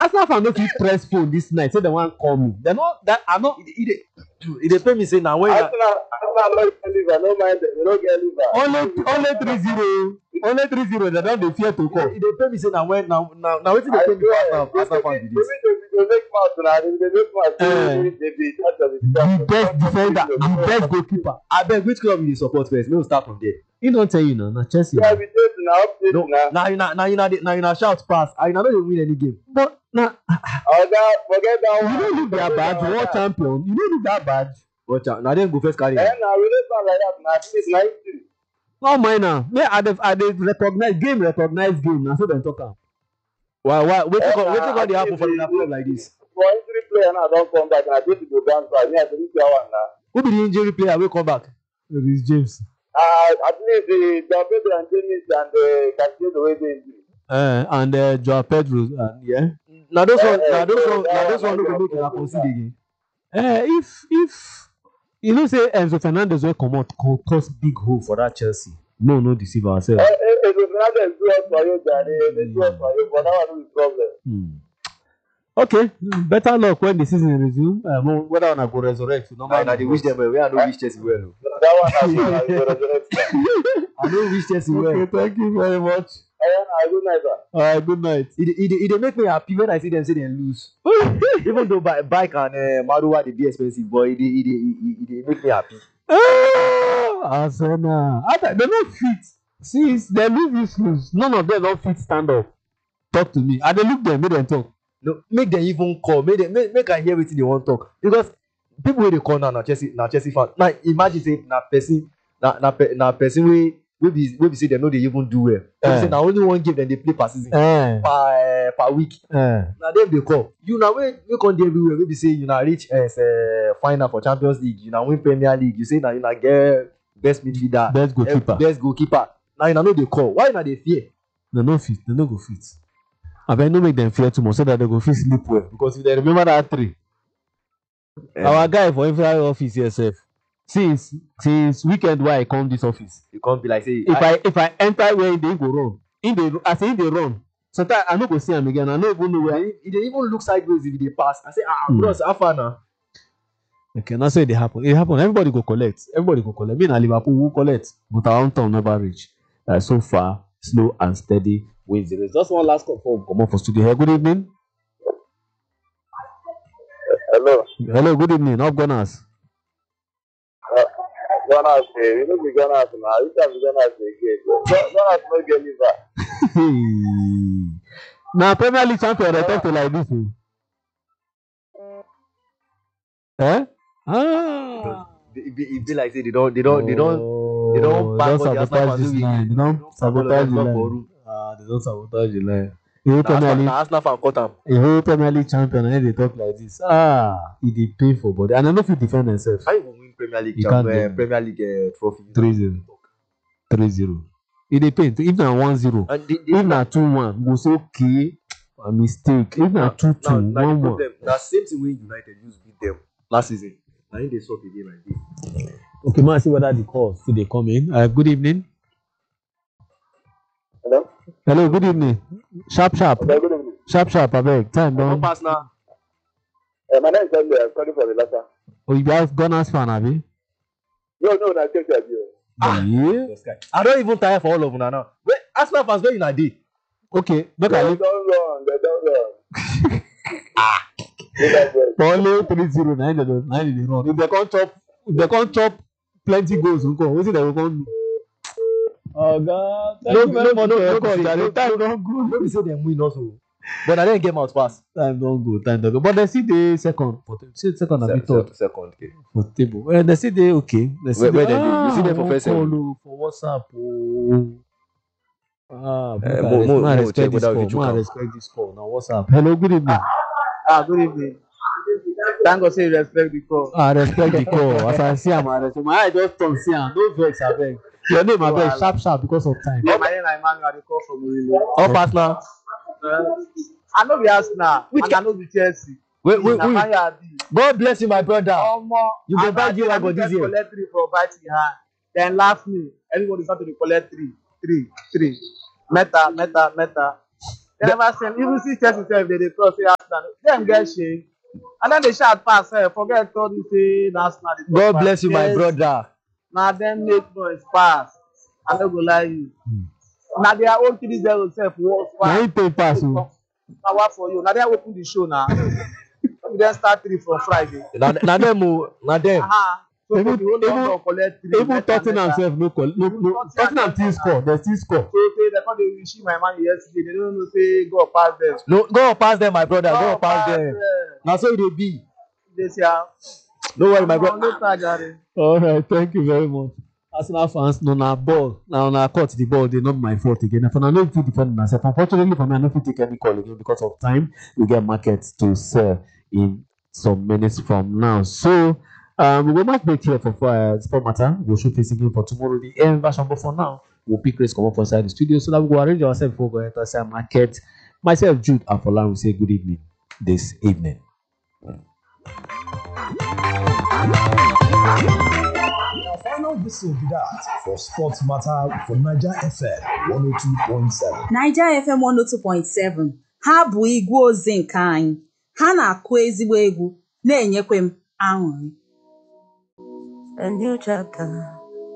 Arsenal fan no fit press phone this night say they wan call me. They not that I not. It dey pain me say now when Arsenal no get liver, no mind them, they don't get liver. only 3-0. Only 3-0. They don't dey fear to call. it dey pain me say now when now wetin dey pain me pass Arsenal fan be this. They make mouth now, they make mouth. The best defender, the best goalkeeper. Abeg which club you dey support first? Make we start from there. He don't tell you now. Na Chelsea. Yeah, we did now, update now. Now you shout pass. I no dey win any game. But na Forget that one. you don't look that bad. World champion. You don't look that bad. Watch out. Now dem go first carry. Now we don't sound like that. Now at least 90. No mind now. Me I dey recognize game. Na so dem talk am. Why wetin go dey happen for una club like this? For injury player now don't come back and I think to go down back. Yeah, to reach that one now. Who be the injury player wey come back? Rhys James. At least the John Pedro and James and the Castillo way they injury. And Joao Pedro. Yeah. Na those one no go make una concede again. If you know say Enzo Fernandez will come out cause big hole for that Chelsea. No deceive ourselves. Enzo Fernandez do us for you, Gary. They do us for you, but that one is problem. Okay, better luck when the season resume. Whether I go resurrect. I dey wish them well. I no wish Chelsea well. That one has been I no wish Chelsea well. Okay, thank you very much. Good night, sir. Good night. It dey make me happy when I see them say they lose. Even though bike and Maruwa dey be expensive, but it dey make me happy. Arsenal. They no fit. Since they lose. None of them don't fit stand up. Talk to me. I dey look them, make them talk. No, make them even call. Make I hear wetin they want talk. Because people wey dey call now na Chelsea fan. Now imagine say na person wey be say dem no dey even do well. Say na only one game dem dey play per season. Per week. Na dem dey call. You na wey come dey everywhere wey be say you na reach final for Champions League, you na win Premier League, you say na you na get best midfielder, best goalkeeper. Now you na no dey call. Why una dey fear? They no fit. They no go fit. Abeg no make them fear too much so that they go fit sleep well. Because if they remember that 3, our guy for every office here sef. Since weekend why I come this office, You come be like say if I enter where they go run, in they run. Sometimes I no go see him again. I no even know where. e dey even look sideways if e dey pass. I say bros how far na? Okay, now say it happen. It happen. Everybody go collect. Me and Liverpool will collect, but our own turn never reach. So far, slow and steady wins the race. Just one last call for come on for studio here. Good evening. Hello. Good evening. Up Gunners. Gunners, we don't be Gunners now. You can be Gunners again. Gunners no get liver. Now Premier League champion they talk to like this. It be like say they don't back on the Arsenal fans. They don't sabotage the line. They don't sabotage the line. Arsenal fan cut am. A whole Premier League champion and they talk like this. It dey pay for body. And I know if you defend themselves. How you go win Premier League trophy? 3-0. It dey pay. If na 1-0, if na 2-1, go say okay, a mistake. If na 2-2, 1-1. Na same thing wey United use beat them last season. Na him dey suck again like this. Okay, man, see whether the calls still dey come in. Good evening. Hello, good evening. Sharp. Good evening. Sharp, abeg. Time don pass now. My name is Emily. I'm calling for the letter. Oh, you guys Gunners fan, abi? No, I take that view. Yeah. I don't even tire for all of una now. Wait, Arsenal fans where una dey? Okay, They don't run. Only 3-0 na they run. If they can't chop plenty goals, wetin they go come do? Oh God! No be say dem win also, but I didn't get mouth pass. Time don't go. But they see the second. Second and third. Second. Okay. For table. Well, they see they okay. They see where they do? You see them for first for WhatsApp. Respect this call. Now WhatsApp. Hello, good evening. Good evening. Thank God say you respect the call. Respect the call. As I see him, my eye just turn see him. No vex, abeg. Your name, abeg, sharp because of time. Yeah, my name is Emmanuel. I call from Urilo. All pass now. I know be Arsenal. I know be Chelsea. Wait. God bless you, my brother. You go back you go this year. Collect 3 for biting hand. Then laugh me. Everybody start to collect 3. Meta. They never send. Even see Chelsea self, they cross say Arsenal. Them get shame. And then they shout pass. Forget all this say Arsenal. God bless you, my brother. Now them make noise pass. I no go lie you. Now their own 3-0 self was Now fine. he pay pass. Now what for you? Now they open the show now. We then start 3 from Friday. Na them. So Even- for the whole London collect 3. Even Tottenham self no Tottenham still score. They still score. So say they come dey wish my man yesterday. They don't know say God pass them. No, go pass them, my brother. Go pass them. them. Now so it will be. They say, No worry, my brother. later, Jare. All right, thank you very much. Arsenal fans, no na ball. Now na court the ball. They not my fault again. For now, no fit defend myself. Unfortunately for me, I no fit take any call again because of time. We get markets to sell in some minutes from now. So we will match break here for Sport Matter. We'll showcase again for tomorrow the AM version. But for now, we'll pick race come up inside the studio so that we go arrange ourselves before we enter inside market. Myself, Jude, and Folan will say good evening this evening. Our final whistle be that for Sports Matter for Niger FM 102.7. Niger FM 102.7 ha bụ igwe ozi nke anyị. Ha na-akụ ezigbo egwu na-enyekwa m aṅụrị. A new chapter.